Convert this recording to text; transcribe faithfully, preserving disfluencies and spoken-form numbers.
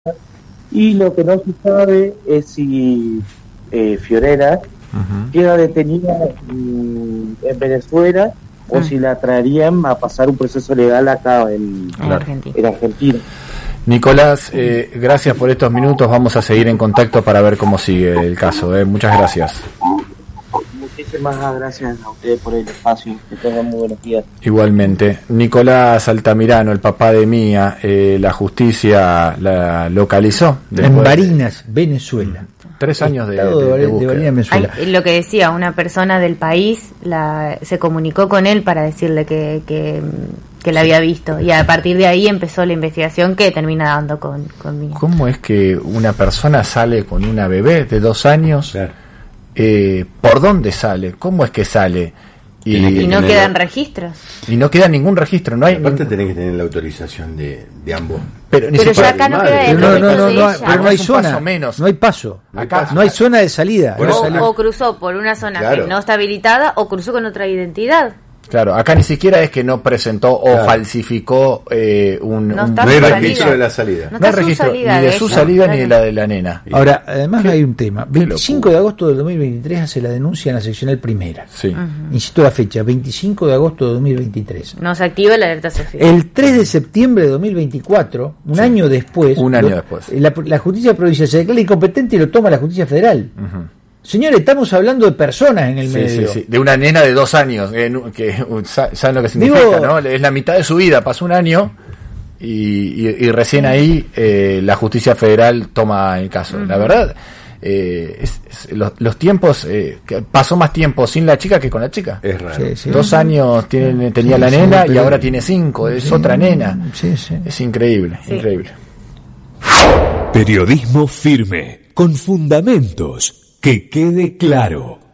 y lo que no se sabe es si eh, Fiorella uh-huh. queda detenida en, en Venezuela o uh-huh. si la traerían a pasar un proceso legal acá en, en Argentina. En Argentina. Nicolás, eh, gracias por estos minutos, vamos a seguir en contacto para ver cómo sigue el caso. Eh. Muchas gracias. Muchísimas gracias a ustedes por el espacio, que tengan muy buenos días. Igualmente. Nicolás Altamirano, el papá de Mía, eh, la justicia la localizó. En Barinas, de... Venezuela. Tres años de, de, de, de búsqueda. De Venezuela. Ay, lo que decía, una persona del país la, se comunicó con él para decirle que... que que la había visto, y a partir de ahí empezó la investigación que termina dando con, con Mía. ¿Cómo es que una persona sale con una bebé de dos años? Claro. Eh, ¿Por dónde sale? ¿Cómo es que sale? Y, y no quedan registros. Y no queda ningún registro, no hay. Aparte tenés que tener la autorización de, de ambos. Pero, ni pero ya acá no queda el no, no, no, de no, ella. Pero no hay zona, menos. no hay paso. Acá no hay zona de salida. O, o cruzó por una zona claro. que no está habilitada o cruzó con otra identidad. Claro, acá ni siquiera es que no presentó o claro. falsificó eh, un... No, un no hay registro de la salida. No, no hay registro salida ni de, de su ella, salida claro. ni de la de la nena. Ahora, además ¿Qué? hay un tema. veinticinco de agosto del dos mil veintitrés hace la denuncia en la seccional primera. Sí. Uh-huh. Insisto la fecha, veinticinco de agosto de dos mil veintitrés. No se activa la alerta Sofía. El tres de septiembre de dos mil veinticuatro, un sí. año después... Un año lo, después. La, la justicia provincial se declara incompetente y lo toma la justicia federal. Uh-huh. Señores, estamos hablando de personas en el sí, medio. Sí, sí. De una nena de dos años, eh, que saben lo que significa, Digo, ¿no? Es la mitad de su vida, pasó un año y, y, y recién ahí eh, la justicia federal toma el caso. Uh-huh. La verdad, eh, es, es, los, los tiempos, eh, que pasó más tiempo sin la chica que con la chica. Es raro. Sí, sí. Dos años tiene, tenía sí, la nena sí, y ahora tiene cinco, es sí, otra nena. Sí, sí. Es increíble, sí. increíble. Periodismo firme, con fundamentos. Que quede claro.